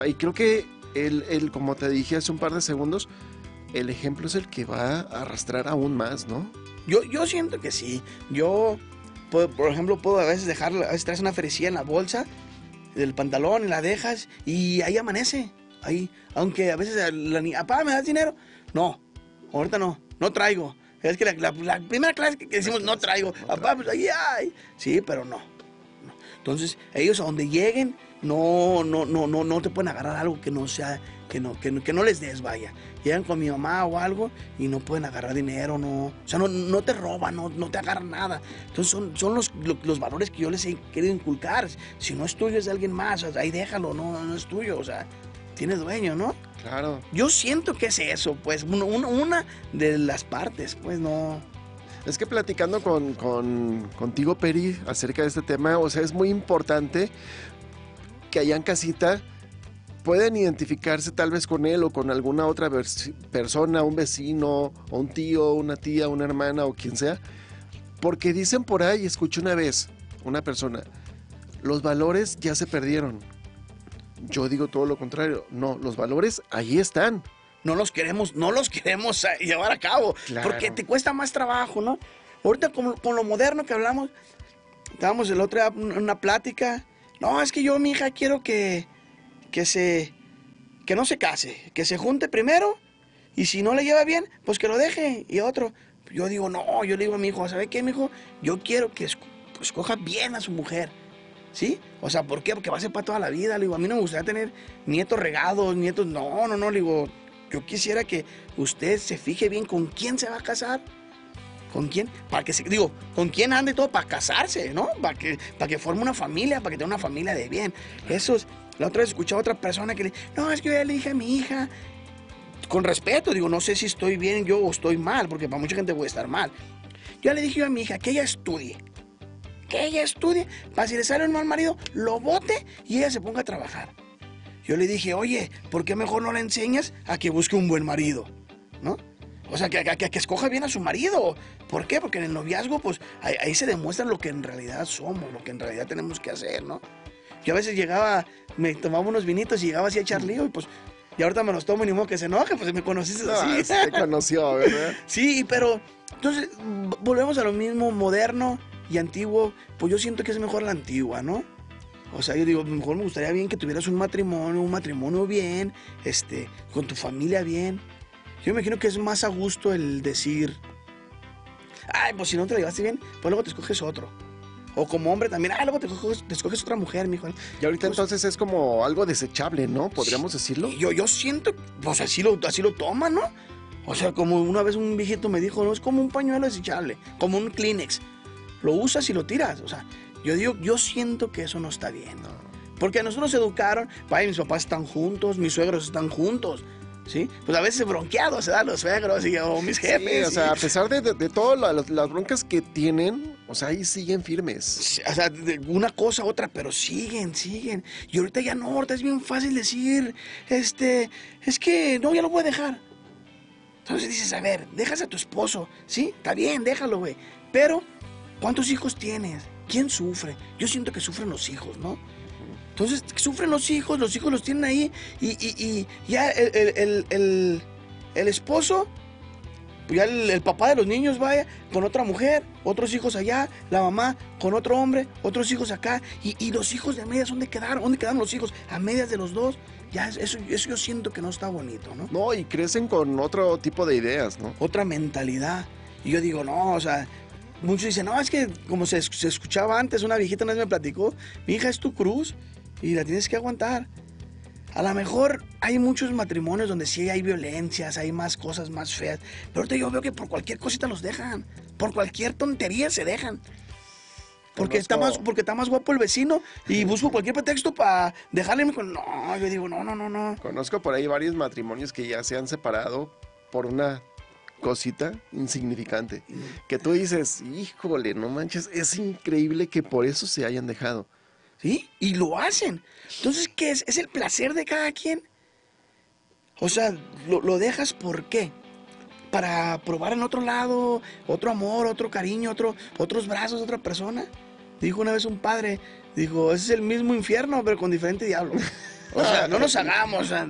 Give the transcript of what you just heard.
Y creo que como te dije hace un par de segundos, el ejemplo es el que va a arrastrar aún más, ¿no? Yo siento que sí. Yo, por ejemplo, puedo a veces a veces traes una ferecilla en la bolsa del pantalón y la dejas y ahí amanece. Ahí, aunque a veces la niña, papá, ¿me das dinero? No, ahorita no traigo. Es que la primera clase que decimos no traigo, papá, pues ahí hay. Sí, pero no. Entonces, ellos a donde lleguen, no te pueden agarrar algo que no sea, que no les des, vaya. Llegan con mi mamá o algo y no pueden agarrar dinero, o sea, no te roban, no te agarran nada. Entonces son los valores que yo les he querido inculcar. Si no es tuyo, es de alguien más, o sea, ahí déjalo, no es tuyo, o sea, tiene dueño, ¿no? Claro. Yo siento que es eso, pues, una de las partes, pues, no. Es que platicando contigo, Peri, acerca de este tema, o sea, es muy importante que allá en casita pueden identificarse tal vez con él o con alguna otra persona, un vecino, o un tío, una tía, una hermana o quien sea, porque dicen por ahí, escuché una vez, una persona, los valores ya se perdieron. Yo digo todo lo contrario, no, los valores ahí están. No los queremos llevar a cabo, Claro. porque te cuesta más trabajo, ¿no? Ahorita con lo moderno que hablamos, estábamos el otro día en una plática, no, es que yo, mi hija, quiero que no se case, que se junte primero, y si no le lleva bien, pues que lo deje, y otro. Yo digo, no, yo le digo a mi hijo, ¿sabe qué, mi hijo? Yo quiero que escoja bien a su mujer, ¿sí? O sea, ¿por qué? Porque va a ser para toda la vida, le digo, a mí no me gustaría tener nietos regados, nietos, no, le digo, yo quisiera que usted se fije bien con quién se va a casar. ¿Con quién? ¿Con quién ande todo para casarse, no? Para que forme una familia, para que tenga una familia de bien. Eso es. La otra vez escuché a otra persona que le no, es que yo ya le dije a mi hija, con respeto, digo, no sé si estoy bien yo o estoy mal, porque para mucha gente voy a estar mal. Yo le dije a mi hija que ella estudie, para si le sale un mal marido, lo bote y ella se ponga a trabajar. Yo le dije, oye, ¿por qué mejor no le enseñas a que busque un buen marido? ¿No? O sea, que escoja bien a su marido. ¿Por qué? Porque en el noviazgo, pues, ahí se demuestra lo que en realidad somos, lo que en realidad tenemos que hacer, ¿no? Yo a veces me tomaba unos vinitos y llegaba así a echar lío y pues, y ahorita me los tomo y ni modo que se enoje, pues me conociste así. Te conoció, ¿verdad? Sí, pero, entonces, volvemos a lo mismo, moderno y antiguo, pues yo siento que es mejor la antigua, ¿no? O sea, yo digo, mejor me gustaría bien que tuvieras un matrimonio bien, con tu familia bien. Yo me imagino que es más a gusto el decir, ay, pues si no te la llevaste bien, pues luego te escoges otro. O como hombre también, luego te escoges otra mujer, mijo. Y ahorita pues, entonces es como algo desechable, ¿no? ¿Podríamos decirlo? Yo siento, pues así lo toman, ¿no? O sea, como una vez un viejito me dijo, no, es como un pañuelo desechable, como un Kleenex. Lo usas y lo tiras, o sea, yo siento que eso no está bien, ¿no? Porque a nosotros nos educaron, vaya, mis papás están juntos, mis suegros están juntos, ¿sí? Pues a veces bronqueados se dan los suegros o mis jefes. Sí, o sea, a pesar de todas las broncas que tienen, o sea, ahí siguen firmes. O sea, de una cosa a otra, pero siguen. Y ahorita ya no, ahorita es bien fácil decir, es que no, ya lo voy a dejar. Entonces dices, a ver, dejas a tu esposo, ¿sí? Está bien, déjalo, güey. Pero, ¿cuántos hijos tienes? ¿Quién sufre? Yo siento que sufren los hijos, ¿no? Entonces, sufren los hijos los tienen ahí y ya el esposo, pues ya el papá de los niños vaya con otra mujer, otros hijos allá, la mamá con otro hombre, otros hijos acá, y los hijos de a medias, ¿dónde quedaron? ¿Dónde quedaron los hijos? A medias de los dos, ya eso yo siento que no está bonito, ¿no? No, y crecen con otro tipo de ideas, ¿no? Otra mentalidad. Y yo digo, no, o sea, muchos dicen, no, es que como se escuchaba antes, una viejita una vez me platicó, mi hija es tu cruz y la tienes que aguantar. A lo mejor hay muchos matrimonios donde sí hay violencias, hay más cosas más feas, pero ahorita yo veo que por cualquier cosita los dejan, por cualquier tontería se dejan. Porque está más guapo el vecino y busco cualquier pretexto para dejarle. No, yo digo, no. Conozco por ahí varios matrimonios que ya se han separado por una cosita insignificante. Que tú dices, híjole, no manches, es increíble que por eso se hayan dejado. ¿Sí? Y lo hacen. Entonces, ¿qué es? ¿Es el placer de cada quien? O sea, ¿lo dejas por qué? Para probar en otro lado, otro amor, otro cariño, otros brazos de otra persona. Dijo una vez un padre, dijo, ese es el mismo infierno, pero con diferente diablo. O sea, no nos hagamos.